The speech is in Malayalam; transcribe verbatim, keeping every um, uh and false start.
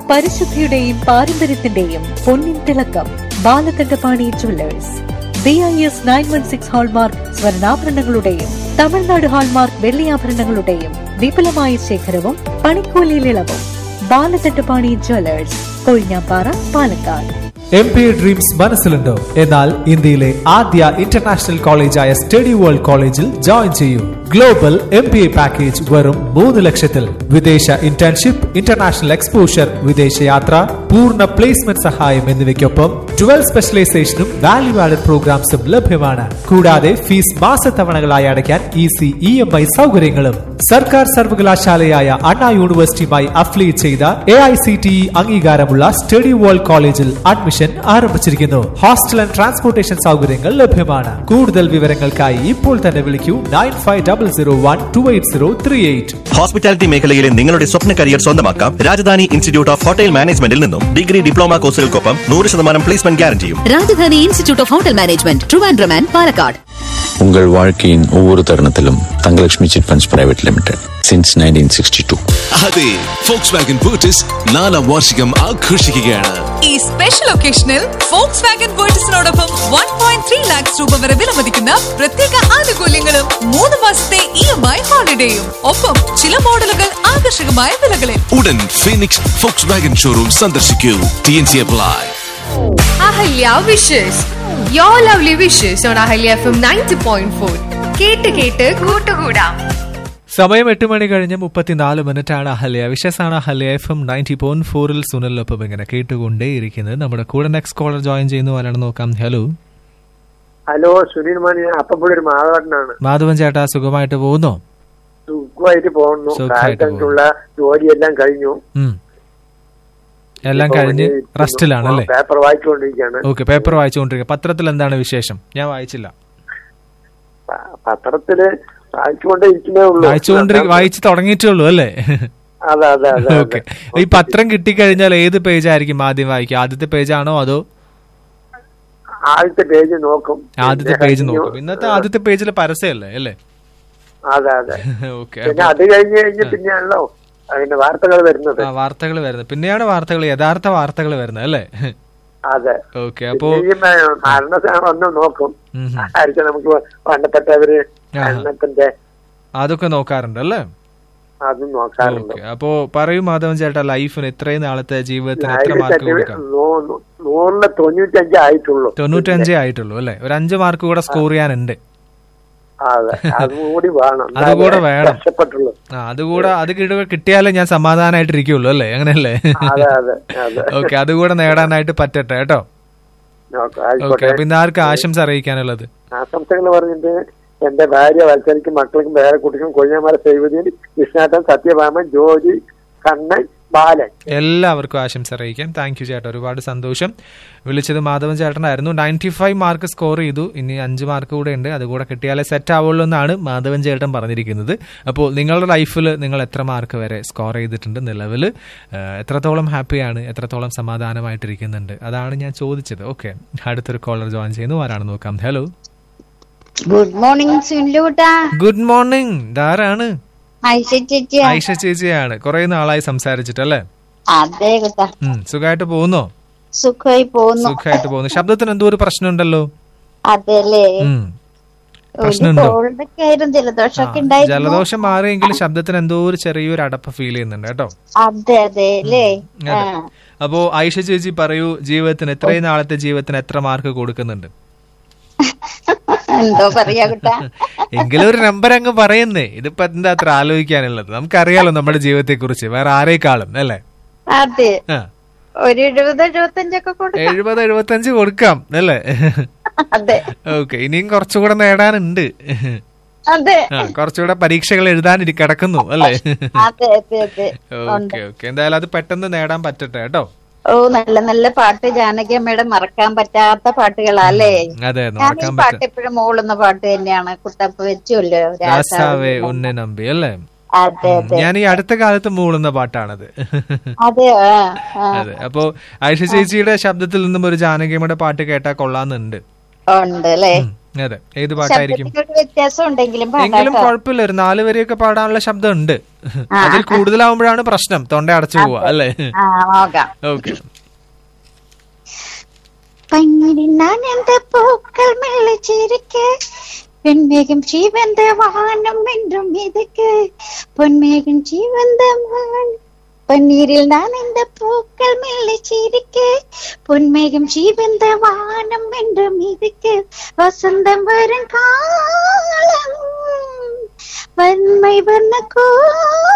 പരിശുദ്ധിയുടെയും പാരമ്പര്യത്തിന്റെയും പൊന്നിൻ തിളക്കം. Balakandapani jewellers. B I S nine one six hallmark സ്വർണ്ണാഭരണങ്ങളുടെയും Tamil Nadu hallmark വെള്ളിയാഭരണങ്ങളുടെയും വിപുലമായ ശേഖരവും പണിക്കൂലിയിൽ ഇളവും. Balakandapani jewellers, Kozhinjampara, Palakkad. M P A dreams മനസ്സിലുണ്ടോ? എന്നാൽ ഇന്ത്യയിലെ ആദ്യ ഇന്റർനാഷണൽ കോളേജായ സ്റ്റഡി വേൾഡ് കോളേജിൽ ജോയിൻ ചെയ്യൂ. Global M P A package വെറും മൂന്ന് ലക്ഷത്തിൽ. വിദേശ ഇന്റേൺഷിപ്പ്, ഇന്റർനാഷണൽ എക്സ്പോഷർ, വിദേശയാത്ര, പൂർണ്ണ പ്ലേസ്മെന്റ് സഹായം എന്നിവയ്ക്കൊപ്പം ട്വൽവ് സ്പെഷ്യലൈസേഷനും വാല്യൂ ആഡഡ് പ്രോഗ്രാംസും ലഭ്യമാണ്. കൂടാതെ ഫീസ് മാസത്തവണകളായി അടയ്ക്കാൻ ഈസി ഇ എം ഐ സൗകര്യങ്ങളും. സർക്കാർ സർവകലാശാലയായ അണ്ണാ യൂണിവേഴ്സിറ്റിയുമായി അഫിലിയേറ്റ് ചെയ്ത A I C T E അംഗീകാരമുള്ള സ്റ്റഡി വേൾഡ് കോളേജിൽ അഡ്മിഷൻ ആരംഭിച്ചിരിക്കുന്നു. ഹോസ്റ്റൽ ആൻഡ് ട്രാൻസ്പോർട്ടേഷൻ സൗകര്യങ്ങൾ ലഭ്യമാണ്. കൂടുതൽ വിവരങ്ങൾക്കായി ഇപ്പോൾ തന്നെ വിളിക്കൂ nine five double zero one two eight zero three eight. Hospitality മേഖലയിലെ നിങ്ങളുടെ സ്വപ്ന കരിയർ സ്വന്തമാക്കാം രാജധാനി ഇൻസ്റ്റിറ്റ്യൂട്ട് ഓഫ് ഹോട്ടൽ മാനേജ്മെന്റിൽ നിന്നും. ഡിഗ്രി, ഡിപ്ലോമ കോഴ്സുകൾക്കൊപ്പം നൂറ് ശതമാനം placement ഗ്യാരണ്ടിയും. Rajdhani institute of hotel management, Trivandrum and Palakkad. உங்கள் வாழ்க்கையின் ஒவ்வொரு தருணத்திலும் Thangalakshmi chit funds private limited since nineteen sixty to. അതെ, ഫോക്സ്വാഗൻ ബൂട്ടിസ് നാലാം വാർഷികം ആഘോഷിക്കുകയാണ്. ഈ special ഒക്കേഷനിൽ Volkswagen ബൂട്ടിസിനോടൊപ്പം one point three lakhs രൂപ വരെ വിലമതിക്കുന്ന പ്രത്യേക ആനുകൂല്യങ്ങളും മൂന്ന് മാസത്തെ ഇ എം ഐ ഹോളിഡേയും ഒപ്പം ചില മോഡലുകൾ ആകർഷകമായ വിലകളിൽ. ഉടൻ ഫീനിക്സ് ഫോക്സ്വാഗൻ ഷോറൂം സന്ദർശിക്കൂ. T N C apply. Ahalya wishes, your lovely wishes on Ahalya F M ninety point four. കേട്ട് കേട്ട് കൂട്ടുകൂടാം. സമയം എട്ട് മണി കഴിഞ്ഞ് മുപ്പത്തിനാല് മിനിറ്റ് ആണ്. Ahalya വിശേഷാണ് Ahalya F M ninety point ഫോറിൽ സുനിലൊപ്പം ഇങ്ങനെ കേട്ടുകൊണ്ടേയിരിക്കുന്നത്. നമ്മുടെ കൂടെ നെക്സ്റ്റ് കോളർ ജോയിൻ ചെയ്യുന്നു. ആരാണ് നോക്കാം. ഹലോ ഹലോ സുനിൽ മാനി, അപ്പപ്പോഴൊരു ഒരു മാധവനാണ്. മാധവൻ ചേട്ടാ, സുഖമായിട്ട് പോകുന്നോ? സുഖമായിട്ട് പോകുന്നു. കാലത്തുള്ള ജോലിയെല്ലാം കഴിഞ്ഞു. എല്ലാം കഴിഞ്ഞ് റെസ്റ്റിലാണല്ലേ? പേപ്പർ വായിച്ചുകൊണ്ടിരിക്കുകയാണ്. Okay, paper വായിച്ചുകൊണ്ടിരിക്കുക. പത്രത്തിൽ എന്താണ് വിശേഷം? ഞാൻ വായിച്ചില്ല. പത്രത്തില് വായിച്ചുകൊണ്ടേ വായിച്ചുകൊണ്ടിരി വായിച്ചു തുടങ്ങിയിട്ടേ ഉള്ളൂ അല്ലേ? അതെ അതെ അതെ. ഓക്കെ, ഈ പത്രം കിട്ടിക്കഴിഞ്ഞാൽ ഏത് പേജ് ആയിരിക്കും ആദ്യം വായിക്കുക? ആദ്യത്തെ പേജാണോ അതോ? ആദ്യത്തെ പേജ് നോക്കും. ആദ്യത്തെ പേജ് നോക്കും. ഇന്നത്തെ ആദ്യത്തെ പേജിൽ പരസ്യമല്ലേ അല്ലേ? അതെ അതെ. ഓക്കെ, പിന്നെ അത് കഴിഞ്ഞ് കഴിഞ്ഞ് പിന്നെയാണല്ലോ അതിന്റെ വാർത്തകൾ വരുന്നത്. വാർത്തകൾ വരുന്നത് പിന്നെയാണ് വാർത്തകൾ, യഥാർത്ഥ വാർത്തകൾ വരുന്നത് അല്ലേ? അതെ. ഓക്കെ, അപ്പോ മരണസാധനം നോക്കും. ആയിരിക്കും നമുക്ക് വേണ്ടപ്പെട്ടവര് മരണത്തിന്റെ അതൊക്കെ നോക്കാറുണ്ട് അല്ലേ? അതും നോക്കാറുണ്ട്. അപ്പോ പറയൂ മാധവൻ ചേട്ടാ, ലൈഫിന് ഇത്രയും നാളത്തെ ജീവിതത്തിന് എത്ര മാർക്ക് കൊടുക്കാം? നൂറില് തൊണ്ണൂറ്റഞ്ചേ ആയിട്ടുള്ളൂ. തൊണ്ണൂറ്റഞ്ചേ ആയിട്ടുള്ളൂ അല്ലേ? ഒരു അഞ്ച് മാർക്ക് കൂടെ സ്കോർ ചെയ്യാനുണ്ട്. അതുകൂടി വേണം. അതുകൂടെ വേണം. ആ അതുകൂടെ അത് കിട്ടിയാലേ ഞാൻ സമാധാനമായിട്ടിരിക്കുള്ളൂ അല്ലേ? അങ്ങനെയല്ലേ? ഓക്കെ, അതുകൂടെ നേടാനായിട്ട് പറ്റട്ടെ കേട്ടോ. ഓക്കെ, അപ്പൊ ഇന്ന് ആർക്ക് ആശംസ അറിയിക്കാനുള്ളത്? ആശംസകൾ പറഞ്ഞിട്ട് എന്റെ ഭാര്യ വത്സരിക്കും, മക്കൾക്കും, വേറെ കുട്ടിക്കും, കൊഴിഞ്ഞാമല സൈവദീൻ, കൃഷ്ണാട്ടൻ, സത്യഭാമൻ, ജോജി, കണ്ണൻ, ബാലൻ, എല്ലാവർക്കും ആശംസ അറിയിക്കാം. താങ്ക് യു ചേട്ടാ, ഒരുപാട് സന്തോഷം. വിളിച്ചത് Madhavan ചേട്ടനായിരുന്നു. Ninety five mark score ചെയ്തു. ഇനി അഞ്ച് മാർക്ക് കൂടെ ഉണ്ട്. അതുകൂടെ കിട്ടിയാലേ സെറ്റ് ആവുള്ളൂ എന്നാണ് മാധവൻ ചേട്ടൻ പറഞ്ഞിരിക്കുന്നത്. അപ്പോൾ നിങ്ങളുടെ ലൈഫിൽ നിങ്ങൾ എത്ര മാർക്ക് വരെ സ്കോർ ചെയ്തിട്ടുണ്ട്? നിലവിൽ എത്രത്തോളം ഹാപ്പിയാണ്, എത്രത്തോളം സമാധാനമായിട്ടിരിക്കുന്നുണ്ട്? അതാണ് ഞാൻ ചോദിച്ചത്. ഓക്കെ, അടുത്തൊരു കോളർ ജോയിൻ ചെയ്യുന്നു. ആരാണ് നോക്കാം. Hello, good morning. Good morning. ധാരാണ് Aisha ചേച്ചിയാണ്. കുറെ നാളായി സംസാരിച്ചിട്ടല്ലേ? അതെ. സുഖമായിട്ട് പോകുന്നോ? സുഖമായി പോകുന്നു. സുഖമായിട്ട് പോകുന്നു. ശബ്ദത്തിന് എന്തോ ഒരു പ്രശ്നമുണ്ടല്ലോ? അതെല്ലേ, പ്രശ്നമുണ്ടോ? ജലദോഷം മാറിയെങ്കിലും ശബ്ദത്തിന് എന്തോ ഒരു ചെറിയൊരു അടപ്പ് ഫീൽ ചെയ്യുന്നുണ്ട് കേട്ടോ. അതെ അതെ അല്ലേ? അപ്പോ ഐഷ ചേച്ചി പറയൂ, ജീവിതത്തിന് ഇത്രയും നാളത്തെ ജീവിതത്തിന് എത്ര മാർക്ക് കൊടുക്കുന്നുണ്ട്? എന്തോ പറയാ കുട്ടാ, എങ്കിലും ഒരു നമ്പർ അങ്ങ് പറയുന്നേ. ഇതിപ്പോ എന്താ അത്ര ആലോചിക്കാനുള്ളത്? നമുക്കറിയാലോ നമ്മുടെ ജീവിതത്തെ കുറിച്ച് വേറെ ആരേക്കാളും അല്ലേ? അതെ, ഒരു എഴുപത് എഴുപത്തഞ്ചൊക്കെ കൊടുക്കാം. എഴുപത് എഴുപത്തഞ്ച് കൊടുക്കാം അല്ലേ? അതെ. ഓക്കെ, ഇനിയും കുറച്ചുകൂടെ നേടാനുണ്ട്. അതെ, കുറച്ചുകൂടെ പരീക്ഷകൾ എഴുതാൻ കിടക്കുന്നു അല്ലേ? അതെ അതെ അതെ. ഓക്കെ ഓക്കെ, എന്തായാലും അത് പെട്ടെന്ന് നേടാൻ പറ്റട്ടെ കേട്ടോ. ഓ, നല്ല നല്ല പാട്ട്. ജാനകി അമ്മയുടെ മറക്കാൻ പറ്റാത്ത പാട്ടുകളല്ലേ? അതെ, ഞാൻ ഈ പാട്ട് എപ്പോഴും മോളുന്ന പാട്ട് തന്നെയാണ്. കുട്ടപ്പ വെച്ചല്ലോ, രാസാവേ ഉന്നെ നമ്പി അല്ലേ? അതെ അതെ. ഞാൻ ഈ അടുത്ത കാലത്ത് മൂളുന്ന പാട്ടാണത്. അതെ അതെ. അപ്പൊ ഐഷ ചേച്ചിയുടെ ശബ്ദത്തിൽ നിന്നും ഒരു ജാനകിയമ്മയുടെ പാട്ട് കേട്ടാ കൊള്ളാന്നുണ്ട്. ഉണ്ട് അല്ലേ? അതെ, ഏത് പാട്ടായിരിക്കും? വ്യത്യാസം ഉണ്ടെങ്കിലും എങ്കിലും കുഴപ്പമില്ല, ഒരു നാല് വരെയൊക്കെ പാടാനുള്ള ശബ്ദം ഉണ്ട്. അതിൽ കൂടുതലാവുമ്പോഴാണ് പ്രശ്നം, തൊണ്ട അടച്ചു പോവാ അല്ലേ? ഓക്കെ. പൂക്കൾ മെല്ലെ ചിരിക്ക്, പെൺമേഘം ചീവந்த வானம் என்றும் இதுக்கு, பொன்மேகம் ചീവந்த പന്നീരിൽ നനந்த പൂക്കൾ മെല്ലെ ചിരിക്ക്, പൊന്മേഘം ചീവந்த വാനം என்றும் இதுக்கு, வசந்தம் வரும் காலம் வன்மை வண்ண